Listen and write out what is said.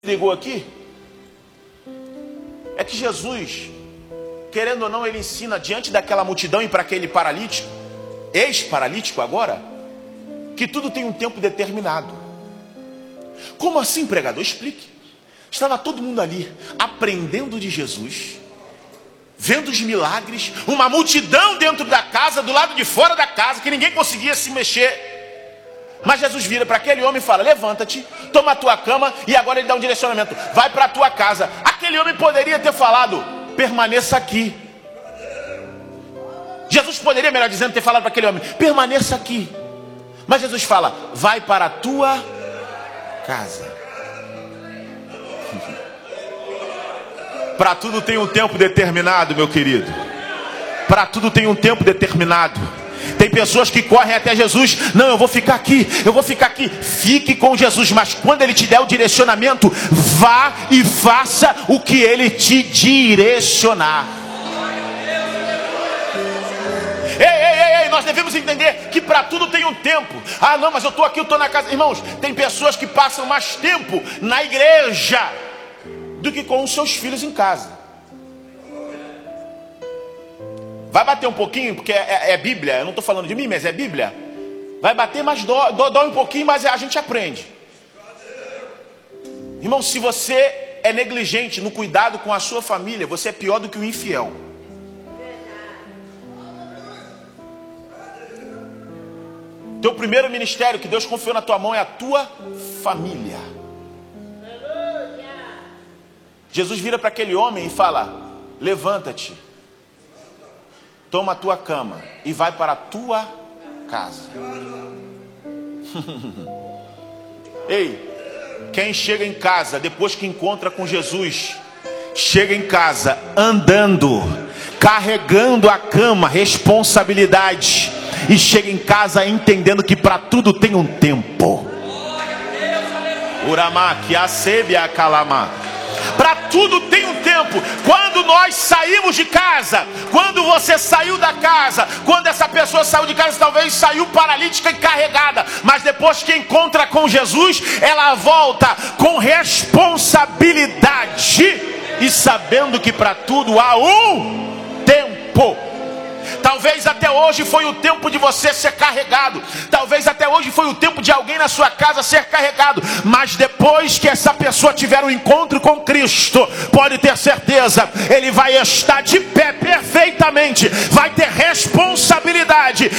ligou aqui é que Jesus, querendo ou não, ele ensina diante daquela multidão e para aquele paralítico, ex-paralítico agora, que tudo tem um tempo determinado. Como assim, pregador? Explique. Estava todo mundo ali aprendendo de Jesus, vendo os milagres, uma multidão dentro da casa, do lado de fora da casa, que ninguém conseguia se mexer. Mas Jesus vira para aquele homem e fala: levanta-te, toma a tua cama. E agora ele dá um direcionamento: vai para a tua casa. Aquele homem poderia ter falado: permaneça aqui. Jesus poderia, melhor dizendo, ter falado para aquele homem: permaneça aqui. Mas Jesus fala: vai para a tua casa. Para tudo tem um tempo determinado, meu querido. Para tudo tem um tempo determinado. Tem pessoas que correm até Jesus: não, eu vou ficar aqui, eu vou ficar aqui. Fique com Jesus, mas quando ele te der o direcionamento, vá e faça o que ele te direcionar. Ei, nós devemos entender que para tudo tem um tempo. Ah não, mas eu estou aqui, eu estou na casa. Irmãos, tem pessoas que passam mais tempo na igreja do que com os seus filhos em casa. Vai bater um pouquinho, porque é Bíblia. Eu não estou falando de mim, mas é Bíblia. Vai bater, mas dói um pouquinho, mas a gente aprende. Irmão, se você é negligente no cuidado com a sua família, você é pior do que o infiel. Teu primeiro ministério que Deus confiou na tua mão é a tua família. Jesus vira para aquele homem e fala: levanta-te, toma a tua cama e vai para a tua casa. Ei, quem chega em casa depois que encontra com Jesus, chega em casa andando, carregando a cama, responsabilidade, e chega em casa entendendo que para tudo tem um tempo. Uramá, que a sebe a calamá. Para tudo tem um tempo. Quando nós saímos de casa, quando você saiu da casa, quando essa pessoa saiu de casa, talvez saiu paralítica e carregada, mas depois que encontra com Jesus, ela volta com responsabilidade e sabendo que para tudo há um tempo. Talvez até hoje foi o tempo de você ser carregado. Talvez até hoje foi o tempo de alguém na sua casa ser carregado. Mas depois que essa pessoa tiver um encontro com Cristo, pode ter certeza, ele vai estar de pé perfeitamente. Vai ter responsabilidade